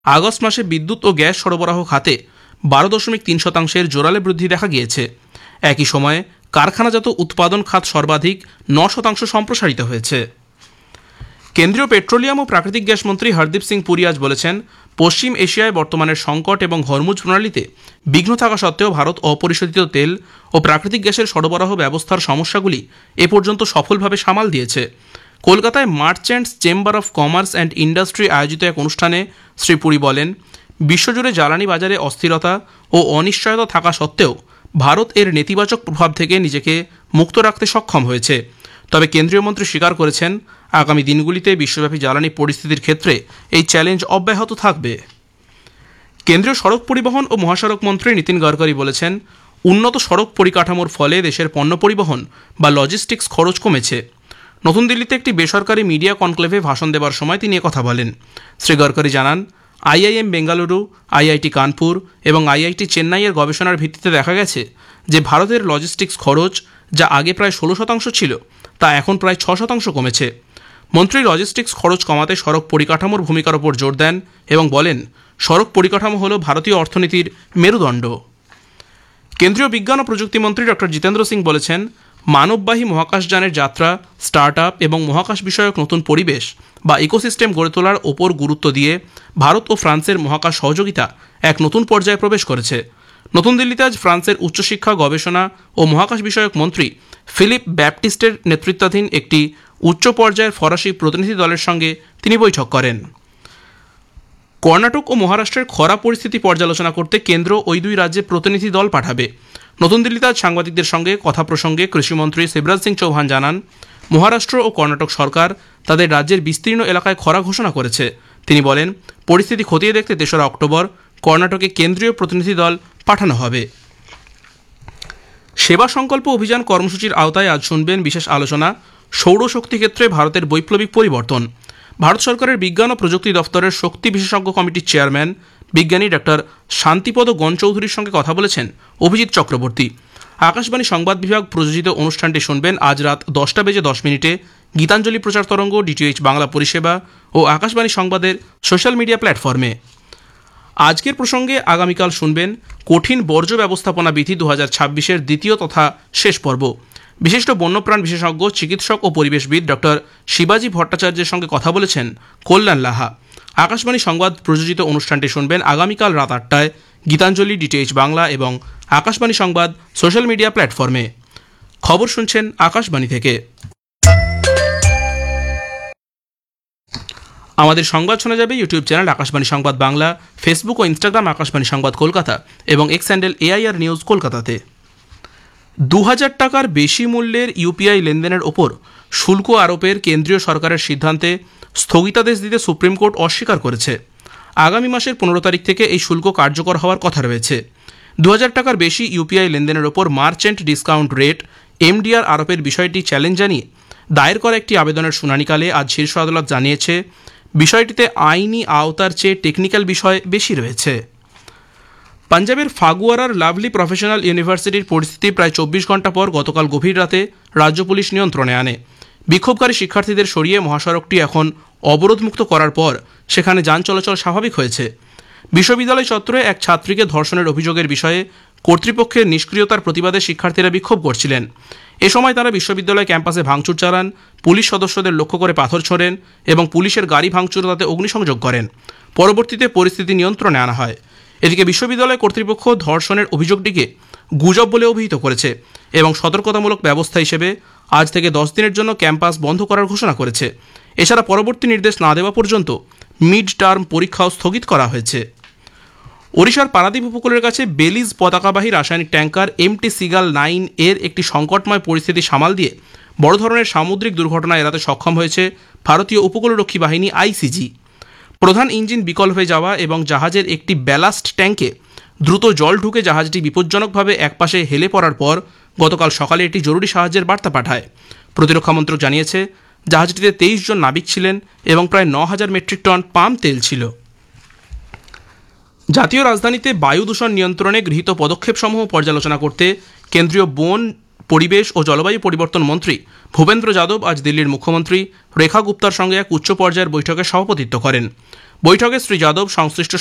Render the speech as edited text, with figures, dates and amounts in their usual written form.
August মাসে বিদ্যুৎ ও gas সরবরাহ খাতে 12.3% জোরালো বৃদ্ধি দেখা গিয়েছে। একই সময়ে কারখানাজাত উৎপাদন খাত সর্বাধিক 9% সম্প্রসারিত হয়েছে। কেন্দ্রীয় পেট্রোলিয়াম ও প্রাকৃতিক গ্যাস মন্ত্রী হরদীপ সিং পুরী আজ বলেছেন, পশ্চিম এশিয়ায় বর্তমানের সংকট এবং হরমুজ প্রণালীতে বিঘ্ন থাকা সত্ত্বেও ভারত অপরিশোধিত তেল ও প্রাকৃতিক গ্যাসের সরবরাহ ব্যবস্থার সমস্যাগুলি এ পর্যন্ত সফলভাবে সামাল দিয়েছে। কলকাতায় merchants chamber of commerce and industry আয়োজিত এক অনুষ্ঠানে শ্রী পুরী বলেন, বিশ্বজুড়ে জ্বালানি বাজারে অস্থিরতা ও অনিশ্চয়তা থাকা সত্ত্বেও ভারত এর নেতিবাচক প্রভাব থেকে নিজেকে মুক্ত রাখতে সক্ষম হয়েছে। তবে কেন্দ্রীয় মন্ত্রী স্বীকার করেছেন, আগামী দিনগুলিতে বিশ্বব্যাপী জ্বালানি পরিস্থিতির ক্ষেত্রে এই চ্যালেঞ্জ অব্যাহত থাকবে। কেন্দ্রীয় সড়ক পরিবহন ও মহাসড়ক মন্ত্রী নীতিন গডকরি বলেছেন, উন্নত সড়ক পরিকাঠামোর ফলে দেশের পণ্য পরিবহন বা লজিস্টিক্স খরচ কমেছে। নতুন দিল্লিতে একটি বেসরকারি মিডিয়া কনক্লেভে ভাষণ দেবার সময় তিনি একথা বলেন। শ্রী গডকরি জানান, আইআইএম বেঙ্গালুরু, আইআইটি কানপুর এবং আইআইটি চেন্নাইয়ের গবেষণার ভিত্তিতে দেখা গেছে যে ভারতের লজিস্টিক্স খরচ, যা আগে প্রায় 16% ছিল, তা এখন প্রায় 6% কমেছে। মন্ত্রী লজিস্টিক্স খরচ কমাতে সড়ক পরিকাঠামোর ভূমিকার ওপর জোর দেন এবং বলেন, সড়ক পরিকাঠামো হল ভারতীয় অর্থনীতির মেরুদণ্ড। কেন্দ্রীয় বিজ্ঞান ও প্রযুক্তি মন্ত্রী ডক্টর জিতেন্দ্র সিং বলেছেন, মানববাহী মহাকাশযানের যাত্রা, স্টার্ট আপ এবং মহাকাশ বিষয়ক নতুন পরিবেশ বা ইকোসিস্টেম গড়ে তোলার ওপর গুরুত্ব দিয়ে ভারত ও ফ্রান্সের মহাকাশ সহযোগিতা এক নতুন পর্যায়ে প্রবেশ করেছে। নতুন দিল্লিতে আজ ফ্রান্সের উচ্চশিক্ষা, গবেষণা ও মহাকাশ বিষয়ক মন্ত্রী ফিলিপ ব্যাপটিস্টের নেতৃত্বাধীন একটি উচ্চ পর্যায়ের ফরাসি প্রতিনিধি দলের সঙ্গে তিনি বৈঠক করেন। কর্ণাটক ও মহারাষ্ট্রের খরা পরিস্থিতি পর্যালোচনা করতে কেন্দ্র ওই দুই রাজ্যে প্রতিনিধি দল পাঠাবে। নতুন দিল্লিতে আজ সাংবাদিকদের সঙ্গে কথা প্রসঙ্গে কৃষিমন্ত্রী শিবরাজ সিং চৌহান জানান, মহারাষ্ট্র ও কর্ণাটক সরকার তাদের রাজ্যের বিস্তীর্ণ এলাকায় খরা ঘোষণা করেছে। তিনি বলেন, পরিস্থিতি খতিয়ে দেখতে 3রা অক্টোবর কর্ণাটকে কেন্দ্রীয় প্রতিনিধি দল পাঠানো হবে। সেবা সংকল্প অভিযান কর্মসূচির আওতায় আজ শুনবেন বিশেষ আলোচনা, সৌরশক্তি ক্ষেত্রে ভারতের বৈপ্লবিক পরিবর্তন। ভারত সরকারের বিজ্ঞান ও প্রযুক্তি দফতরের শক্তি বিশেষজ্ঞ কমিটির চেয়ারম্যান বিজ্ঞানী ডক্টর শান্তিপদ গণ চৌধুরীর সঙ্গে কথা বলেছেন অভিজিৎ চক্রবর্তী। আকাশবাণী সংবাদ বিভাগ প্রযোজিত অনুষ্ঠানটি শুনবেন আজ রাত 10:10 গীতাঞ্জলি প্রচার তরঙ্গ, ডিটিএইচ বাংলা পরিষেবা ও আকাশবাণী সংবাদের সোশ্যাল মিডিয়া প্ল্যাটফর্মে। আজকের প্রসঙ্গে আগামীকাল শুনবেন কঠিন বর্জ্য ব্যবস্থাপনা বিধি 2026-এর দ্বিতীয় তথা শেষ পর্ব। বিশিষ্ট বন্যপ্রাণ বিশেষজ্ঞ, চিকিৎসক ও পরিবেশবিদ ডক্টর শিবাজি ভট্টাচার্যের সঙ্গে কথা বলেছেন কল্যাণ লাহা। আকাশবাণী সংবাদ প্রযোজিত অনুষ্ঠানটি শুনবেন আগামীকাল রাত 8টায় গীতাঞ্জলি, ডিটিএইচ বাংলা এবং আকাশবাণী সংবাদ সোশ্যাল মিডিয়া প্ল্যাটফর্মে। খবর শুনছেন আকাশবাণী থেকে। আমাদের সংবাদ শোনা যাবে ইউটিউব চ্যানেল আকাশবাণী সংবাদ বাংলা, ফেসবুক ও ইনস্টাগ্রাম আকাশবাণী সংবাদ কলকাতা এবং এক্স হ্যান্ডেল AIR নিউজ কলকাতাতে। 2000 টাকার বেশি মূল্যের ইউপিআই লেনদেনের ওপর শুল্ক আরোপের কেন্দ্রীয় সরকারের সিদ্ধান্তে স্থগিতাদেশ দিতে সুপ্রিম কোর্ট অস্বীকার করেছে। আগামী মাসের 15 তারিখ থেকে এই শুল্ক কার্যকর হওয়ার কথা রয়েছে। 2000 টাকার বেশি ইউপিআই লেনদেনের ওপর মার্চেন্ট ডিসকাউন্ট রেট MDR আরোপের বিষয়টি চ্যালেঞ্জ জানিয়ে দায়ের করা একটি আবেদনের শুনানিকালে আজ শীর্ষ আদালত জানিয়েছে, বিষয়টিতে আইনি আওতার চেয়ে টেকনিক্যাল বিষয় বেশি রয়েছে। পাঞ্জাবের ফাগুয়ারার লাভলি প্রফেশনাল ইউনিভার্সিটির পরিস্থিতি প্রায় 24 ঘন্টা পর গতকাল গভীর রাতে রাজ্য পুলিশ নিয়ন্ত্রণে আনে। বিক্ষোভকারী শিক্ষার্থীদের সরিয়ে মহাসড়কটি এখন অবরোধমুক্ত করার পর সেখানে যান চলাচল স্বাভাবিক হয়েছে। বিশ্ববিদ্যালয় চত্বরে এক ছাত্রীকে ধর্ষণের অভিযোগের বিষয়ে কর্তৃপক্ষের নিষ্ক্রিয়তার প্রতিবাদে শিক্ষার্থীরা বিক্ষোভ করছিলেন। এ সময় তারা বিশ্ববিদ্যালয় ক্যাম্পাসে ভাঙচুর চালান, পুলিশ সদস্যদের লক্ষ্য করে পাথর ছোড়েন এবং পুলিশের গাড়ি ভাঙচুর তাতে অগ্নিসংযোগ করেন। পরবর্তীতে পরিস্থিতি নিয়ন্ত্রণে আনা হয়। এদিকে বিশ্ববিদ্যালয় কর্তৃপক্ষ ধর্ষণের অভিযোগটিকে গুজব বলে অভিহিত করেছে এবং সতর্কতামূলক ব্যবস্থা হিসেবে আজ থেকে 10 দিনের জন্য ক্যাম্পাস বন্ধ করার ঘোষণা করেছে। এছাড়া পরবর্তী নির্দেশ না দেওয়া পর্যন্ত মিড টার্ম পরীক্ষাও স্থগিত করা হয়েছে। ওড়িশার পারাদ্বীপ উপকূলের কাছে বেলিজ পতাকাবাহী রাসায়নিক ট্যাঙ্কার MT সিগাল 9 এর একটি সংকটময় পরিস্থিতি সামাল দিয়ে বড় ধরনের সামুদ্রিক দুর্ঘটনা এড়াতে সক্ষম হয়েছে ভারতীয় উপকূলরক্ষী বাহিনী ICG। প্রধান ইঞ্জিন বিকল হয়ে যাওয়া এবং জাহাজের একটি ব্যালাস্ট ট্যাঙ্কে দ্রুত জল ঢুকে জাহাজটি বিপজ্জনকভাবে একপাশে হেলে পড়ার পর গতকাল সকালে একটি জরুরি সাহায্যের বার্তা পাঠায়। প্রতিরক্ষা মন্ত্রক জানিয়েছে, জাহাজটিতে 23 জন নাবিক ছিলেন এবং প্রায় 9000 মেট্রিক টন পাম তেল ছিল। জাতীয় রাজধানীতে বায়ু দূষণ নিয়ন্ত্রণে গৃহীত পদক্ষেপসমূহ পর্যালোচনা করতে কেন্দ্রীয় বন, পরিবেশ ও জলবায়ু পরিবর্তন মন্ত্রী ভূপেন্দ্র যাদব আজ দিল্লির মুখ্যমন্ত্রী রেখা গুপ্তার সঙ্গে এক উচ্চ পর্যায়ের বৈঠকে সভাপতিত্ব করেন। বৈঠকে শ্রী যাদব সংশ্লিষ্ট